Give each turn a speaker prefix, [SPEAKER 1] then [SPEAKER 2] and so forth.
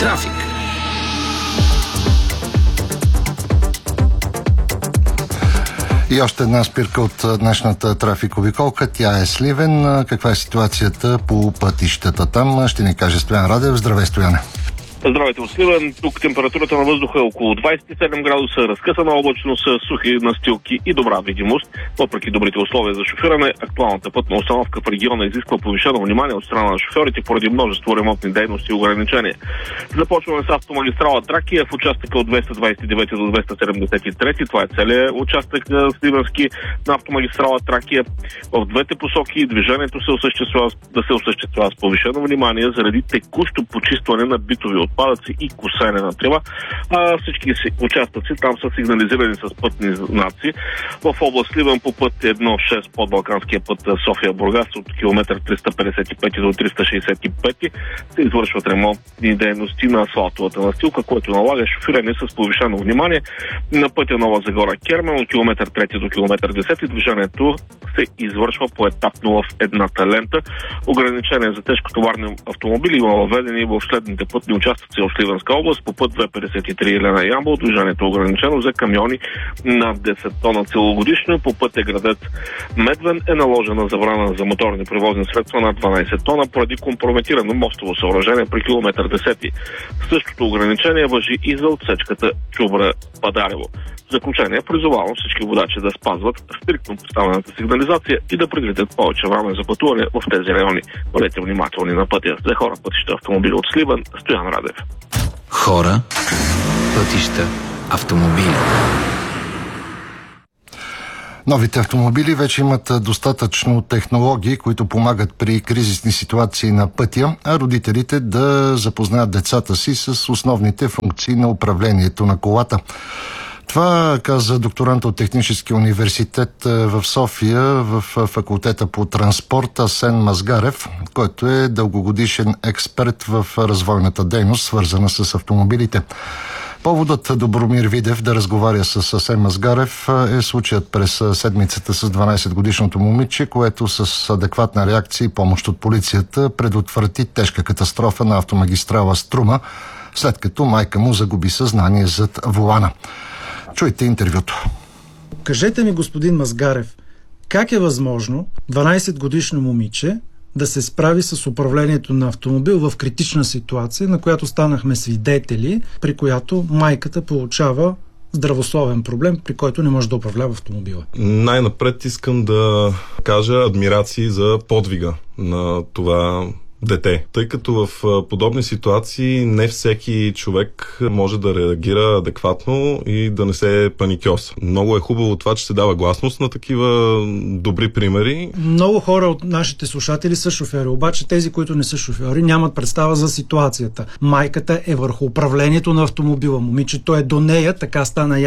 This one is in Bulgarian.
[SPEAKER 1] Трафик.
[SPEAKER 2] И още една спирка от днешната трафик-обиколка. Тя е Сливен. Каква е ситуацията по пътищата там? Ще ни каже Стоян Радев. Здравей, Стояне.
[SPEAKER 3] Здравейте от Сливен. Тук температурата на въздуха е около 27 градуса, разкъсана облачност, сухи настилки и добра видимост. Въпреки добрите условия за шофиране, актуалната пътна установка в региона изисква повишено внимание от страна на шофьорите поради множество ремонтни дейности и ограничения. Започваме с автомагистрала Тракия в участъка от 229 до 273. Това е целият участък сливенски на автомагистрала Тракия. В двете посоки движението се осъществява с повишено внимание заради текущо почистване на битови отпадъци и косене на трева. Всички участъци там са сигнализирани с пътни знаци. В област Сливен по път 1.6 под Балканския път София-Бургас от километър 355 до 365 се извършват ремонтни дейности на асфалтовата настилка, което налага шофиране с повишено внимание. На пътя Нова Загора-Кермен от километър 3 до километър 10 движението се извършва поетапно в едната лента. Ограничения за тежкотоварни автомобили има въведени в следните пътни участъци в Сливенска област. По път 253 Елена Ямбол движението е ограничено за камиони над 10 тона целогодишно. По пътя Градец Медвен е наложена забрана за моторни превозни средства над 12 тона поради компрометирано мостово съоръжение при километър 10. Същото ограничение важи и за отсечката Чубра-Падарево. В заключение призовавам всички водачи да спазват стриктно поставената сигнализация и да предвидят повече време за пътуване в тези райони. Бъдете внимателни на пътя. За хора, пътища, автомобили от Сливен, Стоян Радев.
[SPEAKER 1] Хора, пътища, автомобили.
[SPEAKER 2] Новите автомобили вече имат достатъчно технологии, които помагат при кризисни ситуации на пътя, а родителите да запознаят децата си с основните функции на управлението на колата. Това каза докторант от Техническия университет в София в факултета по транспорт Асен Мазгарев, който е дългогодишен експерт в развойната дейност, свързана с автомобилите. Поводът Добромир Видев да разговаря с Асен Мазгарев е случаят през седмицата с 12-годишното момиче, което с адекватна реакция и помощ от полицията предотврати тежка катастрофа на автомагистрала Струма, след като майка му загуби съзнание зад волана. Чуйте интервюто.
[SPEAKER 4] Кажете ми, господин Мазгарев, как е възможно 12-годишно момиче да се справи с управлението на автомобил в критична ситуация, на която станахме свидетели, при която майката получава здравословен проблем, при който не може да управлява автомобила?
[SPEAKER 5] Най-напред искам да кажа адмирации за подвига на това дете, тъй като в подобни ситуации не всеки човек може да реагира адекватно и да не се паникьоса. Много е хубаво това, че се дава гласност на такива добри примери.
[SPEAKER 4] Много хора от нашите слушатели са шофьори, обаче тези, които не са шофьори, нямат представа за ситуацията. Майката е върху управлението на автомобила. Момичето е до нея, така стана